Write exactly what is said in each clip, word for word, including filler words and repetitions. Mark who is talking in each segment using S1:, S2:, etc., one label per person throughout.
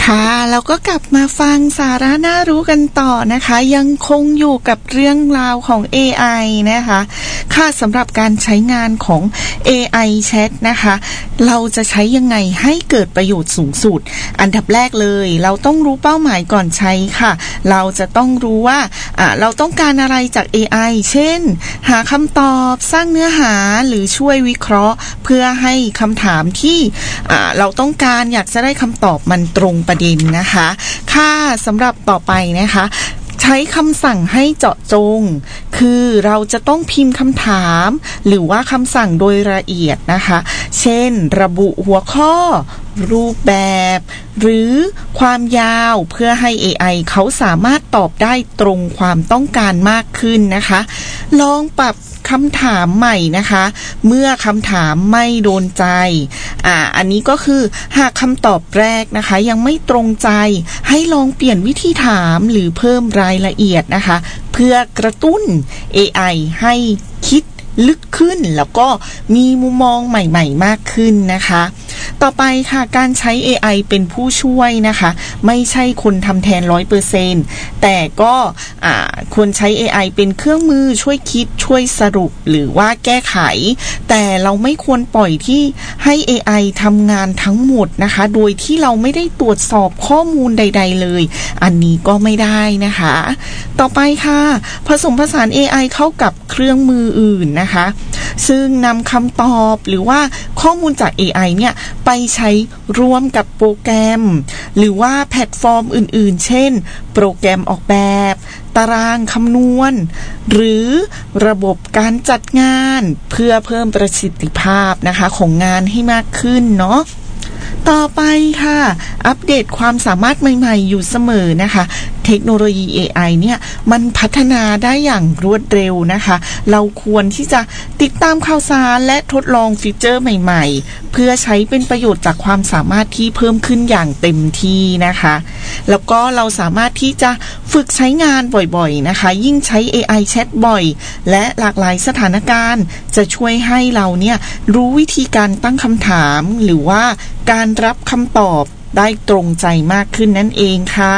S1: ค่ะเราก็กลับมาฟังสาระน่ารู้กันต่อนะคะยังคงอยู่กับเรื่องราวของ เอ ไอ นะคะค่ะสำหรับการใช้งานของ เอ ไอ Chat นะคะเราจะใช้ยังไงให้เกิดประโยชน์สูงสุดอันดับแรกเลยเราต้องรู้เป้าหมายก่อนใช้ค่ะเราจะต้องรู้ว่าอ่าเราต้องการอะไรจาก เอ ไอ เช่นหาคำตอบสร้างเนื้อหาหรือช่วยวิเคราะห์เพื่อให้คำถามที่อ่าเราต้องการอยากจะได้คำตอบมันตรงประเด็นนะคะค่ะสำหรับต่อไปนะคะใช้คำสั่งให้เจาะจงคือเราจะต้องพิมพ์คำถามหรือว่าคำสั่งโดยละเอียดนะคะเช่นระบุหัวข้อรูปแบบหรือความยาวเพื่อให้ เอ ไอ เขาสามารถตอบได้ตรงความต้องการมากขึ้นนะคะลองปรับคำถามใหม่นะคะเมื่อคำถามไม่โดนใจอ่าอันนี้ก็คือหากคำตอบแรกนะคะยังไม่ตรงใจให้ลองเปลี่ยนวิธีถามหรือเพิ่มรายละเอียดนะคะเพื่อกระตุ้น เอ ไอ ให้คิดลึกขึ้นแล้วก็มีมุมมองใหม่ๆมากขึ้นนะคะต่อไปค่ะการใช้ เอ ไอ เป็นผู้ช่วยนะคะไม่ใช่คนทำแทน ร้อยเปอร์เซ็นต์ แต่ก็อ่าควรใช้ เอ ไอ เป็นเครื่องมือช่วยคิดช่วยสรุปหรือว่าแก้ไขแต่เราไม่ควรปล่อยที่ให้ เอ ไอ ทำงานทั้งหมดนะคะโดยที่เราไม่ได้ตรวจสอบข้อมูลใดๆเลยอันนี้ก็ไม่ได้นะคะต่อไปค่ะผสมผสาน เอ ไอ เข้ากับเครื่องมืออื่นนะคะซึ่งนำคำตอบหรือว่าข้อมูลจาก เอ ไอ เนี่ยไปใช้ร่วมกับโปรแกรมหรือว่าแพลตฟอร์มอื่นๆเช่นโปรแกรมออกแบบตารางคำนวณหรือระบบการจัดงานเพื่อเพิ่มประสิทธิภาพนะคะของงานให้มากขึ้นเนาะต่อไปค่ะอัปเดตความสามารถใหม่ๆอยู่เสมอนะคะเทคโนโลยี เอ ไอ เนี่ยมันพัฒนาได้อย่างรวดเร็วนะคะเราควรที่จะติดตามข่าวสารและทดลองฟีเจอร์ใหม่ๆเพื่อใช้เป็นประโยชน์จากความสามารถที่เพิ่มขึ้นอย่างเต็มที่นะคะแล้วก็เราสามารถที่จะฝึกใช้งานบ่อยๆนะคะยิ่งใช้ เอ ไอ แชทบ่อยและหลากหลายสถานการณ์จะช่วยให้เราเนี่ยรู้วิธีการตั้งคำถามหรือว่าการรับคำตอบได้ตรงใจมากขึ้นนั่นเองค่ะ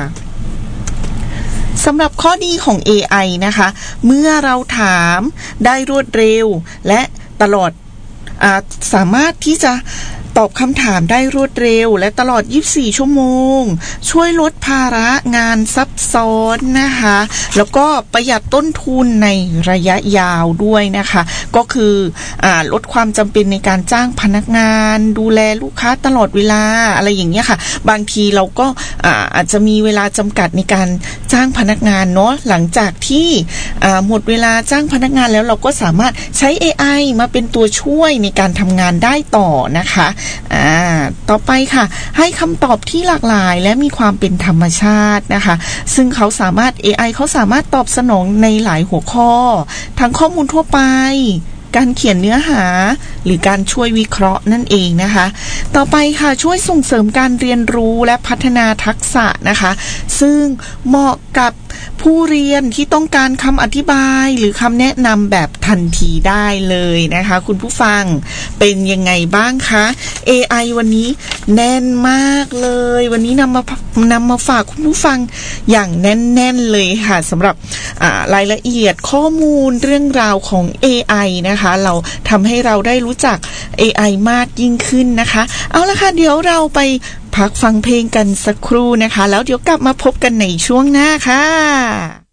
S1: สำหรับข้อดีของ เอ ไอ นะคะเมื่อเราถามได้รวดเร็วและตลอดอ่าสามารถที่จะตอบคำถามได้รวดเร็วและตลอดยี่สิบสี่ชั่วโมงช่วยลดภาระงานซับซ้อนนะคะแล้วก็ประหยัดต้นทุนในระยะยาวด้วยนะคะก็คืออ่าลดความจำเป็นในการจ้างพนักงานดูแลลูกค้าตลอดเวลาอะไรอย่างเงี้ยค่ะบางทีเราก็อ่าอาจจะมีเวลาจำกัดในการจ้างพนักงานเนาะหลังจากที่อ่าหมดเวลาจ้างพนักงานแล้วเราก็สามารถใช้ เอ ไอ มาเป็นตัวช่วยในการทำงานได้ต่อนะคะอ่าต่อไปค่ะให้คำตอบที่หลากหลายและมีความเป็นธรรมชาตินะคะซึ่งเขาสามารถ เอ ไอ เขาสามารถตอบสนองในหลายหัวข้อทั้งข้อมูลทั่วไปการเขียนเนื้อหาหรือการช่วยวิเคราะห์นั่นเองนะคะต่อไปค่ะช่วยส่งเสริมการเรียนรู้และพัฒนาทักษะนะคะซึ่งเหมาะกับผู้เรียนที่ต้องการคำอธิบายหรือคำแนะนำแบบทันทีได้เลยนะคะคุณผู้ฟังเป็นยังไงบ้างคะ เอ ไอ วันนี้แน่นมากเลยวันนี้นำมานำมาฝากคุณผู้ฟังอย่างแน่นๆเลยค่ะสำหรับรายละเอียดข้อมูลเรื่องราวของ เอ ไอ นะคะเราทำให้เราได้รู้จัก เอ ไอ มากยิ่งขึ้นนะคะเอาละค่ะเดี๋ยวเราไปพักฟังเพลงกันสักครู่นะคะแล้วเดี๋ยวกลับมาพบกันในช่วงหน้าค่ะ